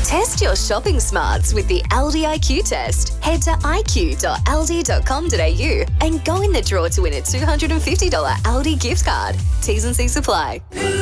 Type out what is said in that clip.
Test your shopping smarts with the Aldi IQ test. Head to iq.aldi.com.au and go in the draw to win a $250 Aldi gift card. T's and C's apply.